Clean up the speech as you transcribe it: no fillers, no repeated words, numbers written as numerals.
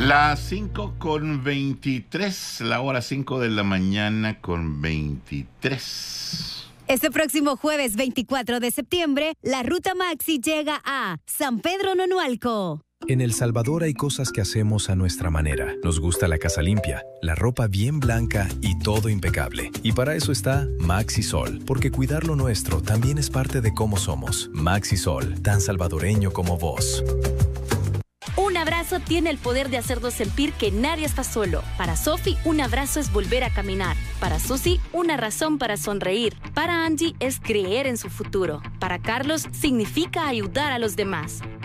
Las 5:23, la hora 5 de la mañana con 23. Este próximo jueves 24 de septiembre, la Ruta Maxi llega a San Pedro Nonualco. En El Salvador hay cosas que hacemos a nuestra manera. Nos gusta la casa limpia, la ropa bien blanca y todo impecable. Y para eso está Maxi Sol, porque cuidar lo nuestro también es parte de cómo somos. Maxi Sol, tan salvadoreño como vos. Un abrazo tiene el poder de hacernos sentir que nadie está solo. Para Sophie, un abrazo es volver a caminar. Para Susi, una razón para sonreír. Para Angie, es creer en su futuro. Para Carlos, significa ayudar a los demás.